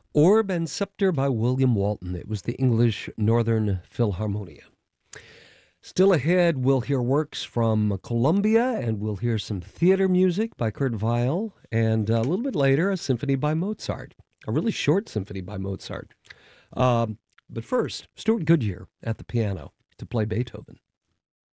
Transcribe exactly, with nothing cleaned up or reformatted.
Orb and Scepter by William Walton. It was the English Northern Philharmonia. Still ahead, we'll hear works from Columbia, and we'll hear some theater music by Kurt Weill, and a little bit later, a symphony by Mozart, a really short symphony by Mozart. Um, but first, Stuart Goodyear at the piano to play Beethoven.